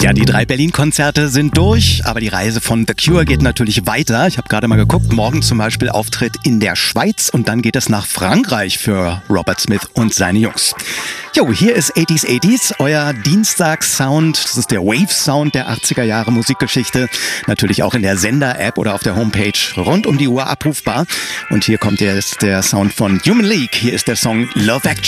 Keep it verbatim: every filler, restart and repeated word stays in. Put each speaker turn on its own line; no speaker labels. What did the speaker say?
Ja, die drei Berlin-Konzerte sind durch, aber die Reise von The Cure geht natürlich weiter. Ich habe gerade mal geguckt, morgen zum Beispiel Auftritt in der Schweiz und dann geht es nach Frankreich für Robert Smith und seine Jungs. Jo, hier ist achtziger achtziger, euer Dienstags-Sound. Das ist der Wave-Sound der achtziger Jahre Musikgeschichte. Natürlich auch in der Sender-App oder auf der Homepage rund um die Uhr abrufbar. Und hier kommt jetzt der Sound von Human League. Hier ist der Song Love Action.